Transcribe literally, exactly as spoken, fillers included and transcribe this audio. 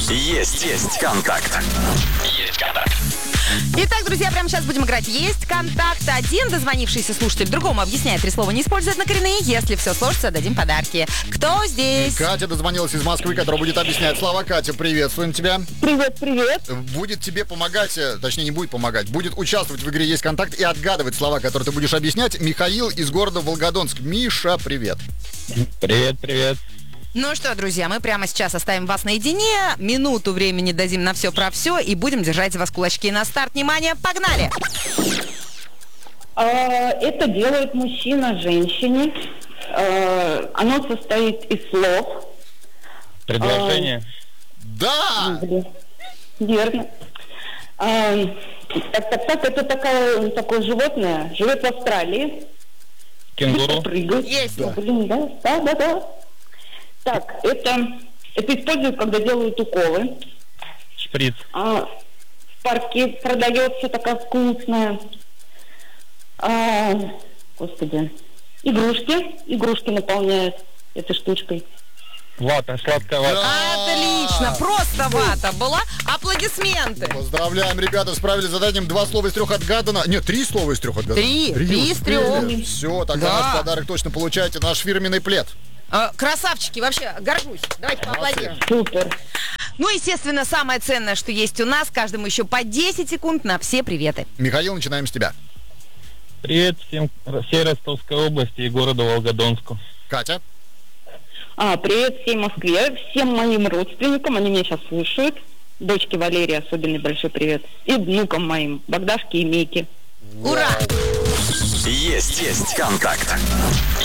Есть, есть контакт. Есть контакт. Итак, друзья, прямо сейчас будем играть «Есть контакт». Один дозвонившийся слушатель другому объясняет три слова, не используя однокоренные. Если все сложится, дадим подарки. Кто здесь? Катя дозвонилась из Москвы, которая будет объяснять слова. Катя, приветствуем тебя. Привет, привет. Будет тебе помогать, э, точнее не будет помогать, будет участвовать в игре «Есть контакт» и отгадывать слова, которые ты будешь объяснять. Михаил из города Волгодонск. Миша, привет. Привет, привет. Ну что, друзья, мы прямо сейчас оставим вас наедине. Минуту времени дадим на все про все и будем держать за вас кулачки. На старт, внимание, погнали! А, это делает мужчина женщине. А, оно состоит из слов. Предложение. Да! Блин, верно. А, так, так, так, это такое, такое животное. Живет в Австралии. Кенгуру. Прыгает. Есть. Да. Блин, да, да, да, да. Так, это, это используют, когда делают уколы. Шприц. А, в парке продается такая вкусная. А, господи. Игрушки. Игрушки наполняют этой штучкой. Вата, сладкая вата. Отлично, просто вата была. Аплодисменты. Поздравляем, ребята, справились с заданием. Два слова из трех отгадано. Нет, три слова из трех отгадано. Три. Три из трех. Все, тогда Да. наш подарок точно получаете. Наш фирменный плед. Э, красавчики, вообще, горжусь. Давайте поаплодируем. Супер. Ну, естественно, самое ценное, что есть у нас, каждому еще по десять секунд на все приветы. Михаил, начинаем с тебя. Привет всем всей Ростовской области и города Волгодонску. Катя. А, привет всей Москве, всем моим родственникам, они меня сейчас слушают. Дочке Валерии особенный большой привет. И внукам моим, Богдашке и Мейке. Ура! Есть, есть контакт.